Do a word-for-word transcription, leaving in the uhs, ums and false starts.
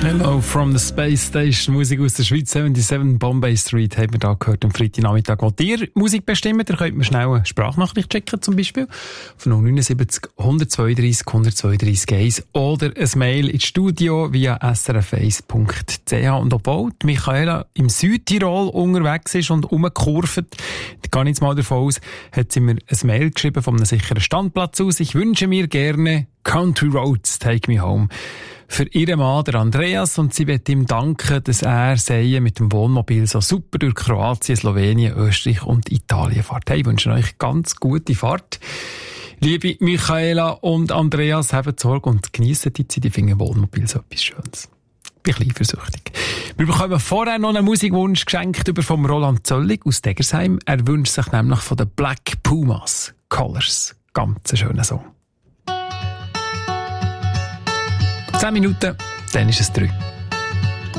Hello from the Space Station. Musik aus der Schweiz, siebenundsiebzig Bombay Street, haben wir da gehört am Freitagnachmittag. Wollt ihr Musik bestimmen? Da könnt ihr schnell eine Sprachnachricht checken, zum Beispiel. Von null neun sieben null eins zwei drei eins eins zwei drei eins oder ein Mail ins Studio via s r f eins punkt c h. Und obwohl die Michaela im Südtirol unterwegs ist und rumkurvt, da gehe ich jetzt mal davon aus, hat sie mir ein Mail geschrieben von einem sicheren Standplatz aus. Ich wünsche mir gerne Country Roads, Take Me Home. Für ihren Mann, der Andreas, und sie wird ihm danken, dass er seien mit dem Wohnmobil so super durch Kroatien, Slowenien, Österreich und Italien fährt. Hey, ich wünsche euch ganz gute Fahrt. Liebe Michaela und Andreas, habt Sorge und geniessen die Zeit. Ich finde Wohnmobil so etwas Schönes. Ich bin ein bisschen eifersüchtig. Wir bekommen vorher noch einen Musikwunsch geschenkt über vom Roland Zöllig aus Degersheim. Er wünscht sich nämlich von den Black Pumas Colors. Ganz ein schöner Song. Zehn Minuten, dann ist es drei.